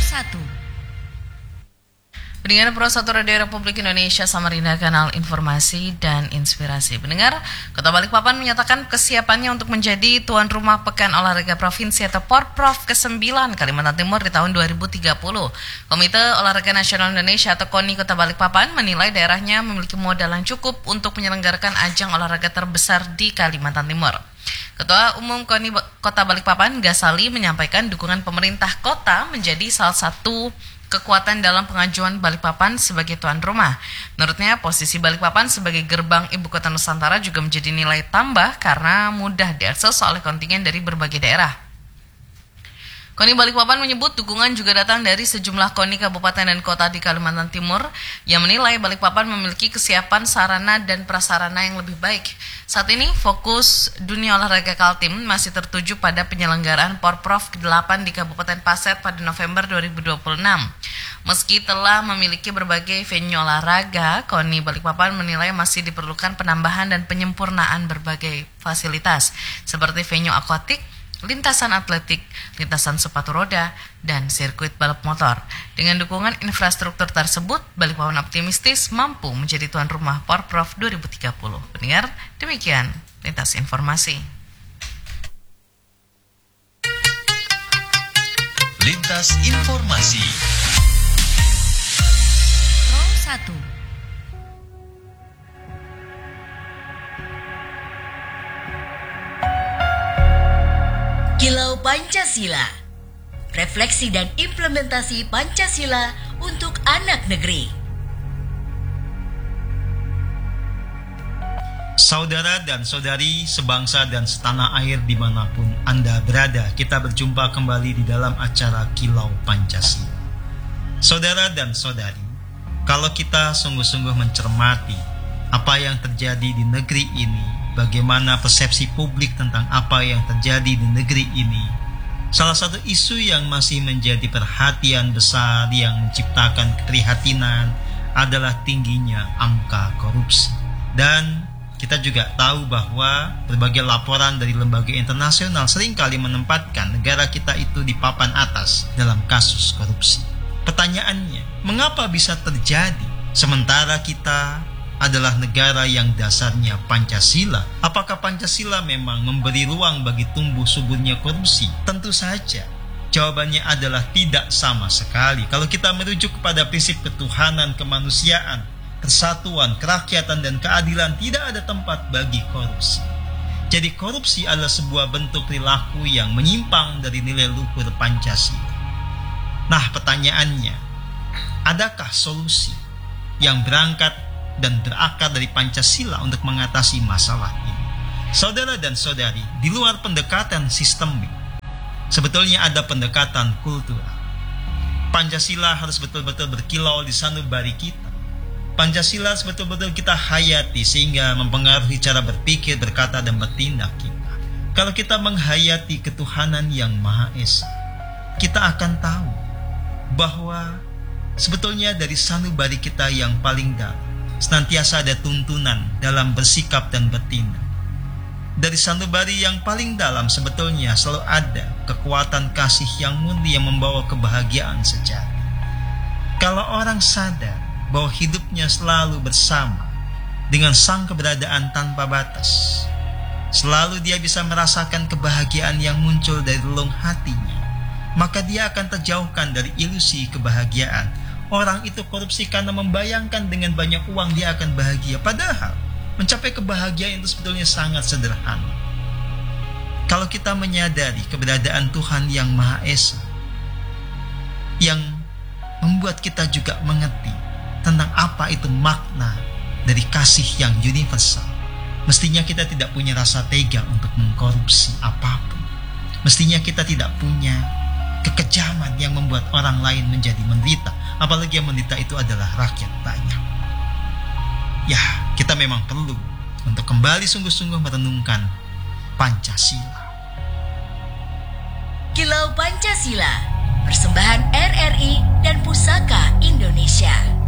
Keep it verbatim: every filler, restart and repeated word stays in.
satu. Pendengar Pro satu Radio Republik Indonesia Samarinda, kanal informasi dan inspirasi. Pendengar, Kota Balikpapan menyatakan kesiapannya untuk menjadi tuan rumah Pekan Olahraga Provinsi atau Porprov kesembilan Kalimantan Timur di tahun dua ribu tiga puluh. Komite Olahraga Nasional Indonesia atau KONI Kota Balikpapan menilai daerahnya memiliki modal yang cukup untuk menyelenggarakan ajang olahraga terbesar di Kalimantan Timur. Ketua Umum KONI Kota Balikpapan, Gasali, menyampaikan dukungan pemerintah kota menjadi salah satu kekuatan dalam pengajuan Balikpapan sebagai tuan rumah. Menurutnya, posisi Balikpapan sebagai gerbang ibu kota Nusantara juga menjadi nilai tambah karena mudah diakses oleh kontingen dari berbagai daerah. KONI Balikpapan menyebut dukungan juga datang dari sejumlah KONI kabupaten dan kota di Kalimantan Timur yang menilai Balikpapan memiliki kesiapan sarana dan prasarana yang lebih baik. Saat ini fokus dunia olahraga Kaltim masih tertuju pada penyelenggaraan Porprov kedelapan di Kabupaten Paset pada November dua ribu dua puluh enam. Meski telah memiliki berbagai venue olahraga, KONI Balikpapan menilai masih diperlukan penambahan dan penyempurnaan berbagai fasilitas seperti venue akuatik, lintasan atletik, lintasan sepatu roda, dan sirkuit balap motor. Dengan dukungan infrastruktur tersebut, Balikpapan optimistis mampu menjadi tuan rumah Porprov dua ribu tiga puluh. Pendengar, demikian lintas informasi. Lintas informasi. Pro satu. Kilau Pancasila, refleksi dan implementasi Pancasila untuk anak negeri. Saudara dan saudari sebangsa dan setanah air dimanapun Anda berada, kita berjumpa kembali di dalam acara Kilau Pancasila. Saudara dan saudari, kalau kita sungguh-sungguh mencermati apa yang terjadi di negeri ini, bagaimana persepsi publik tentang apa yang terjadi di negeri ini, salah satu isu yang masih menjadi perhatian besar yang menciptakan keprihatinan adalah tingginya angka korupsi. Dan kita juga tahu bahwa berbagai laporan dari lembaga internasional seringkali menempatkan negara kita itu di papan atas dalam kasus korupsi. Pertanyaannya, mengapa bisa terjadi sementara kita adalah negara yang dasarnya Pancasila? Apakah Pancasila memang memberi ruang bagi tumbuh suburnya korupsi? Tentu saja jawabannya adalah tidak sama sekali. Kalau kita merujuk kepada prinsip ketuhanan, kemanusiaan, persatuan, kerakyatan, dan keadilan, tidak ada tempat bagi korupsi. Jadi korupsi adalah sebuah bentuk perilaku yang menyimpang dari nilai luhur Pancasila. Nah, pertanyaannya, adakah solusi yang berangkat dan berakar dari Pancasila untuk mengatasi masalah ini? Saudara dan saudari, di luar pendekatan sistemik, sebetulnya ada pendekatan kultural. Pancasila harus betul-betul berkilau di sanubari kita. Pancasila harus betul-betul kita hayati sehingga mempengaruhi cara berpikir, berkata, dan bertindak kita. Kalau kita menghayati ketuhanan yang Maha Esa, kita akan tahu bahwa sebetulnya dari sanubari kita yang paling dalam senantiasa ada tuntunan dalam bersikap dan bertindak. Dari sanubari yang paling dalam sebetulnya selalu ada kekuatan kasih yang murni yang membawa kebahagiaan sejati. Kalau orang sadar bahwa hidupnya selalu bersama dengan sang keberadaan tanpa batas, selalu dia bisa merasakan kebahagiaan yang muncul dari relung hatinya, maka dia akan terjauhkan dari ilusi kebahagiaan. Orang itu korupsi karena membayangkan dengan banyak uang dia akan bahagia. Padahal mencapai kebahagiaan itu sebetulnya sangat sederhana. Kalau kita menyadari keberadaan Tuhan yang Maha Esa, yang membuat kita juga mengerti tentang apa itu makna dari kasih yang universal, mestinya kita tidak punya rasa tega untuk mengkorupsi apapun. Mestinya kita tidak punya kekejaman yang membuat orang lain menjadi menderita, apalagi yang menderita itu adalah rakyat banyak. Ya, kita memang perlu untuk kembali sungguh-sungguh merenungkan Pancasila. Kilau Pancasila, persembahan R R I dan Pusaka Indonesia.